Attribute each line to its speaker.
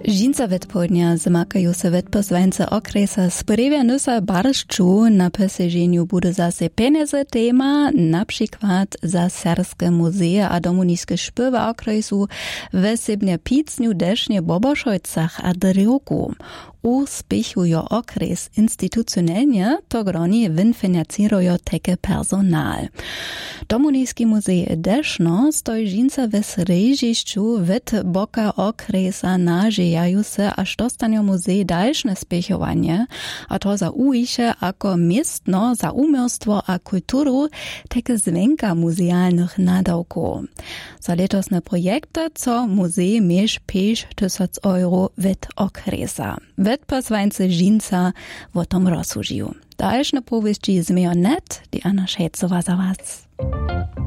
Speaker 1: Žinca vetpodnia zmakajú sa vetposvajnce okresa sprevia sa baršču na poseženju bude zase peniaze téma, napríklad za Serské muzeje a domunijské špyva okresu vesebne pícňu dešne Bobošojcach a Drioku. Uspěchujo okres institucionalnie, to groni financirujo teke personal. Domunijski muzej Dešno stoj žinca ve srežišću vet boka okresa nažejajú se, až dostane muzej dalšne spěchovanie, a to za ujiše ako miestno, za umělstvo a kulturu, teke zvenka muzealnych nadawków. Za letosne projekte, co muzej miež 5 000 euro vet okresa. Vetposvajnce žinca o tom rozsudžijú. Dalšie powieści z Mejonet, die Anna Šejcová za vás.